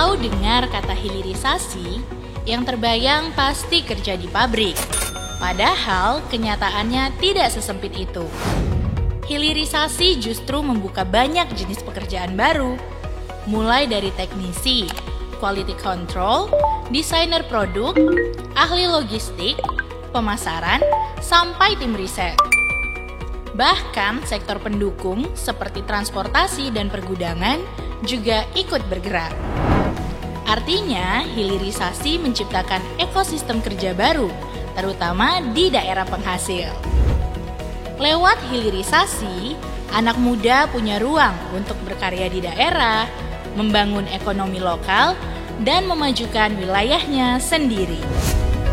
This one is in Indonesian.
Kalau dengar kata hilirisasi, yang terbayang pasti kerja di pabrik. Padahal kenyataannya tidak sesempit itu. Hilirisasi justru membuka banyak jenis pekerjaan baru, mulai dari teknisi, quality control, desainer produk, ahli logistik, pemasaran, sampai tim riset. Bahkan sektor pendukung seperti transportasi dan pergudangan juga ikut bergerak. Artinya, hilirisasi menciptakan ekosistem kerja baru, terutama di daerah penghasil. Lewat hilirisasi, anak muda punya ruang untuk berkarya di daerah, membangun ekonomi lokal, dan memajukan wilayahnya sendiri.